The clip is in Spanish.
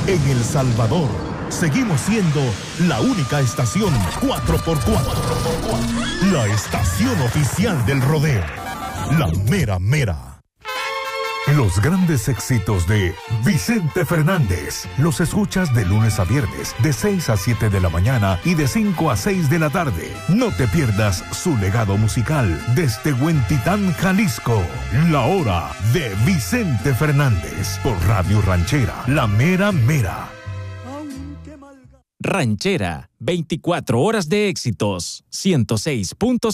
En El Salvador, seguimos siendo la única estación 4x4. La estación oficial del rodeo. La mera mera. Los grandes éxitos de Vicente Fernández los escuchas de lunes a viernes, de 6 a 7 de la mañana y de 5 a 6 de la tarde. No te pierdas su legado musical desde Huentitán, Jalisco. La hora de Vicente Fernández por Radio Ranchera, la mera mera. Ranchera, 24 horas de éxitos, 106.5.